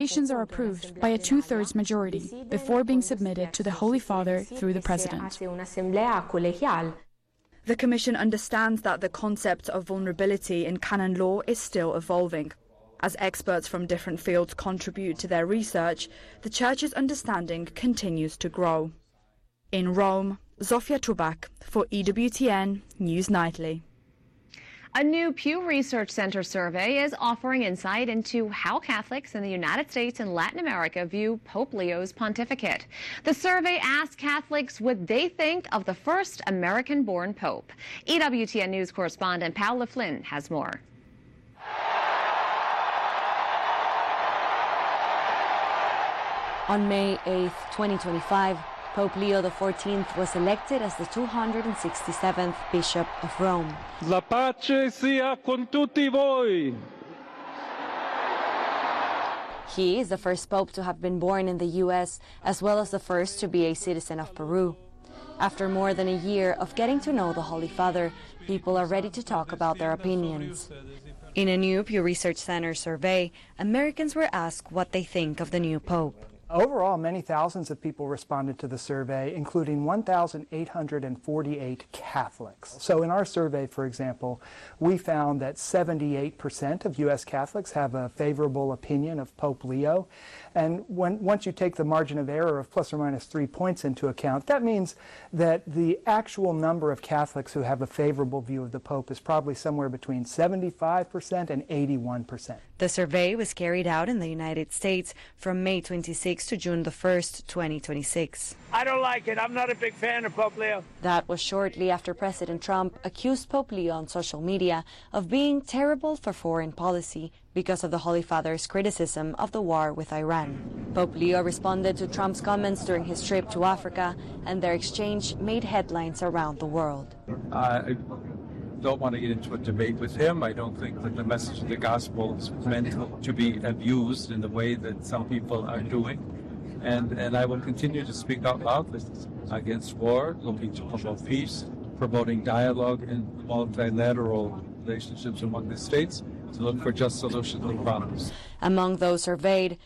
Applications are approved by a two-thirds majority before being submitted to the Holy Father through the President. The Commission understands that the concept of vulnerability in canon law is still evolving. As experts from different fields contribute to their research, the Church's understanding continues to grow. In Rome, Zofia Tubak for EWTN News Nightly. A new Pew Research Center survey is offering insight into how Catholics in the United States and Latin America view Pope Leo's pontificate. The survey asked Catholics what they think of the first American-born Pope. EWTN News correspondent Paula Flynn has more. On May 8, 2025, Pope Leo XIV was elected as the 267th Bishop of Rome. La pace sia con tutti voi. He is the first pope to have been born in the U.S., as well as the first to be a citizen of Peru. After more than a year of getting to know the Holy Father, people are ready to talk about their opinions. In a new Pew Research Center survey, Americans were asked what they think of the new pope. Overall, many thousands of people responded to the survey, including 1,848 Catholics. So in our survey, for example, we found that 78% of U.S. Catholics have a favorable opinion of Pope Leo. And once you take the margin of error of plus or minus 3 points into account, that means that the actual number of Catholics who have a favorable view of the Pope is probably somewhere between 75% and 81%. The survey was carried out in the United States from May 26 to June 1st, 2026. I don't like it. I'm not a big fan of Pope Leo. That was shortly after President Trump accused Pope Leo on social media of being terrible for foreign policy because of the Holy Father's criticism of the war with Iran. Pope Leo responded to Trump's comments during his trip to Africa, and their exchange made headlines around the world. I don't want to get into a debate with him. I don't think that the message of the gospel is meant to be abused in the way that some people are doing. And I will continue to speak out loudly against war, looking to promote peace, promoting dialogue and multilateral relationships among the states, to look for just solutions to problems. Among those surveyed,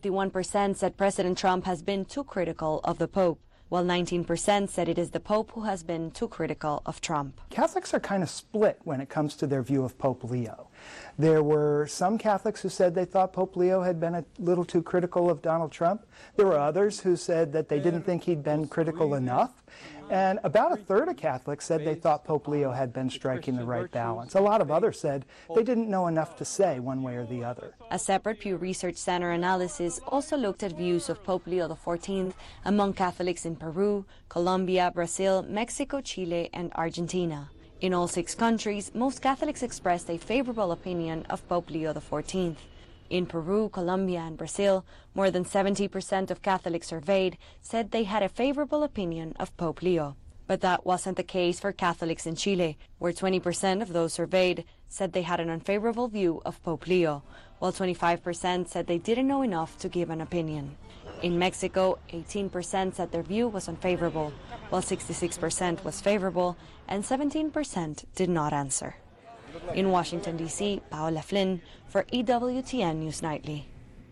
51% said President Trump has been too critical of the Pope, while 19% said it is the Pope who has been too critical of Trump. Catholics are kind of split when it comes to their view of Pope Leo. There were some Catholics who said they thought Pope Leo had been a little too critical of Donald Trump. There were others who said that they didn't think he'd been critical enough. And about a third of Catholics said they thought Pope Leo had been striking the right balance. A lot of others said they didn't know enough to say one way or the other. A separate Pew Research Center analysis also looked at views of Pope Leo XIV among Catholics in Peru, Colombia, Brazil, Mexico, Chile, and Argentina. In all 6 countries, most Catholics expressed a favorable opinion of Pope Leo XIV. In Peru, Colombia, and Brazil, more than 70% of Catholics surveyed said they had a favorable opinion of Pope Leo. But that wasn't the case for Catholics in Chile, where 20% of those surveyed said they had an unfavorable view of Pope Leo, while 25% said they didn't know enough to give an opinion. In Mexico, 18% said their view was unfavorable, while 66% was favorable, and 17% did not answer. In Washington, D.C., Paola Flynn for EWTN News Nightly.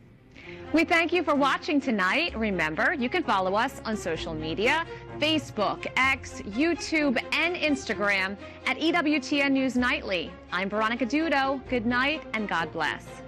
We thank you for watching tonight. Remember, you can follow us on social media, Facebook, X, YouTube, and Instagram at EWTN News Nightly. I'm Veronica Dudo. Good night and God bless.